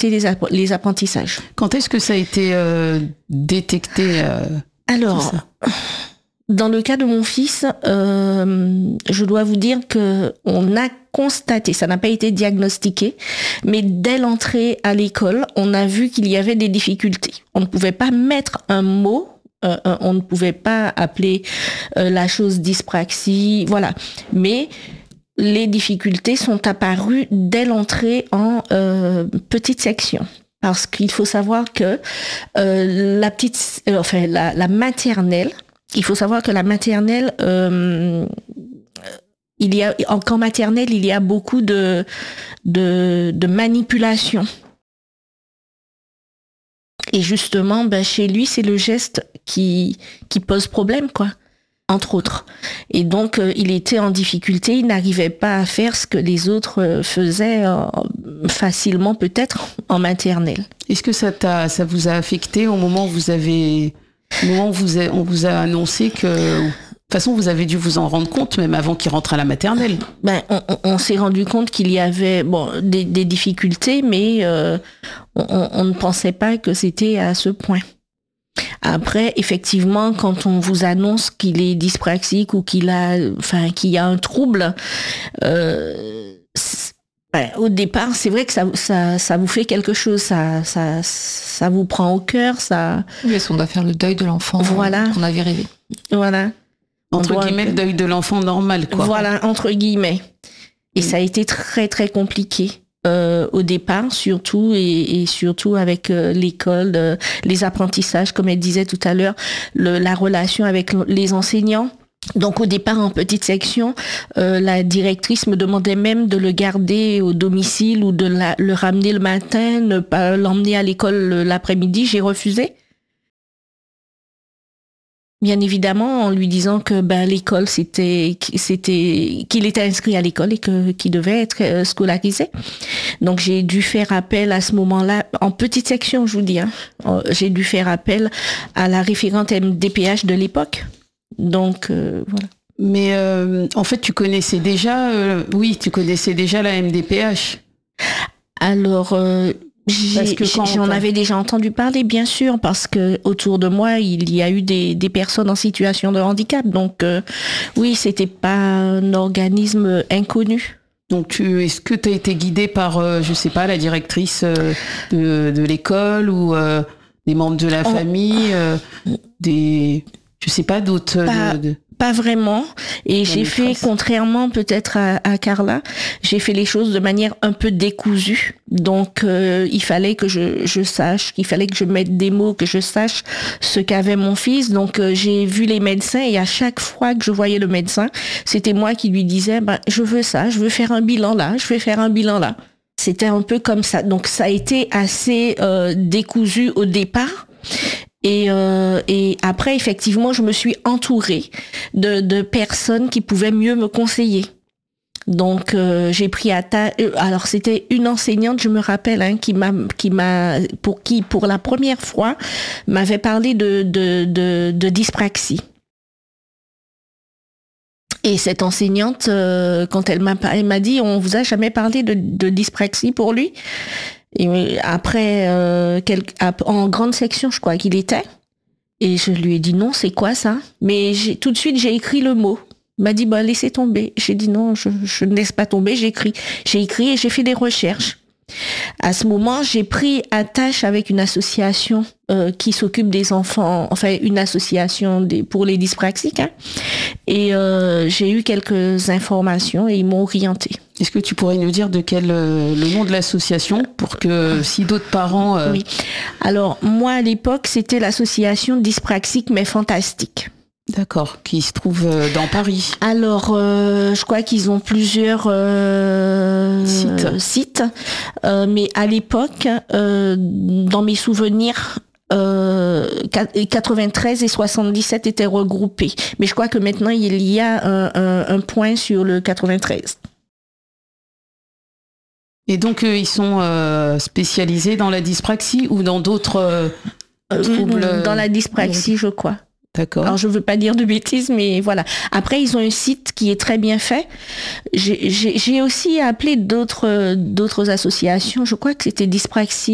arrêté les apprentissages. Quand est-ce que ça a été détecté Alors, dans le cas de mon fils, je dois vous dire que on a constaté, ça n'a pas été diagnostiqué, mais dès l'entrée à l'école, on a vu qu'il y avait des difficultés. On ne pouvait pas mettre un mot, on ne pouvait pas appeler la chose dyspraxie, voilà. Mais les difficultés sont apparues dès l'entrée en petite section. Parce qu'il faut savoir que la maternelle, il faut savoir que la maternelle, qu'en maternelle, il y a beaucoup de manipulation. Et justement, chez lui, c'est le geste qui pose problème, quoi, entre autres. Et donc, il était en difficulté, il n'arrivait pas à faire ce que les autres faisaient facilement, peut-être, en maternelle. Est-ce que ça vous a affecté au moment où on vous a annoncé que... De toute façon, vous avez dû vous en rendre compte, même avant qu'il rentre à la maternelle. On s'est rendu compte qu'il y avait des difficultés, mais on ne pensait pas que c'était à ce point. Après, effectivement, quand on vous annonce qu'il est dyspraxique ou qu'il y a un trouble, au départ, c'est vrai que ça vous fait quelque chose, ça vous prend au cœur, ça. Oui, on doit faire le deuil de l'enfant qu'on avait rêvé. Voilà. Entre guillemets, le deuil de l'enfant normal, quoi. Voilà, entre guillemets. Et ça a été très, très compliqué au départ, surtout, et surtout avec l'école, les apprentissages, comme elle disait tout à l'heure, la relation avec les enseignants. Donc au départ, en petite section, la directrice me demandait même de le garder au domicile ou de le ramener le matin, ne pas l'emmener à l'école l'après-midi. J'ai refusé. Bien évidemment, en lui disant que l'école, qu'il était inscrit à l'école et qu'il devait être scolarisé. Donc j'ai dû faire appel à ce moment-là, en petite section, je vous dis, j'ai dû faire appel à la référente MDPH de l'époque. Donc voilà. Mais en fait, tu connaissais déjà la MDPH. Alors. J'en avais déjà entendu parler, bien sûr, parce que autour de moi, il y a eu des personnes en situation de handicap. Donc, oui, c'était pas un organisme inconnu. Donc, est-ce que tu as été guidée par, je sais pas, la directrice de l'école ou des membres de la famille, je sais pas, d'autres... Pas vraiment. Et j'ai fait, contrairement peut-être à Carla, j'ai fait les choses de manière un peu décousue. Donc, il fallait que je sache, il fallait que je mette des mots, que je sache ce qu'avait mon fils. Donc, j'ai vu les médecins et à chaque fois que je voyais le médecin, c'était moi qui lui disais, je veux ça, je veux faire un bilan là, je vais faire un bilan là. C'était un peu comme ça. Donc, ça a été assez décousu au départ. Et après, effectivement, je me suis entourée de personnes qui pouvaient mieux me conseiller. Donc, j'ai pris alors c'était une enseignante, je me rappelle, qui pour la première fois m'avait parlé de dyspraxie. Et cette enseignante, quand elle m'a dit, on vous a jamais parlé de dyspraxie pour lui? Et après, en grande section, je crois qu'il était. Et je lui ai dit non, c'est quoi ça? Mais tout de suite, j'ai écrit le mot. Il m'a dit, laissez tomber. J'ai dit non, je ne laisse pas tomber, j'écris. J'ai écrit et j'ai fait des recherches. À ce moment, j'ai pris attache avec une association qui s'occupe des enfants, enfin une association pour les dyspraxiques. Et j'ai eu quelques informations et ils m'ont orientée. Est-ce que tu pourrais nous dire le nom de l'association pour que si d'autres parents... Oui. Alors, moi, à l'époque, c'était l'association dyspraxique mais fantastique. D'accord, qui se trouve dans Paris. Alors, je crois qu'ils ont plusieurs sites. Mais à l'époque, dans mes souvenirs, 93 et 77 étaient regroupés. Mais je crois que maintenant, il y a un point sur le 93. Et donc, ils sont spécialisés dans la dyspraxie ou dans d'autres troubles? Dans la dyspraxie, je crois. D'accord. Alors, je veux pas dire de bêtises, mais voilà. Après, ils ont un site qui est très bien fait. J'ai aussi appelé d'autres associations. Je crois que c'était Dyspraxie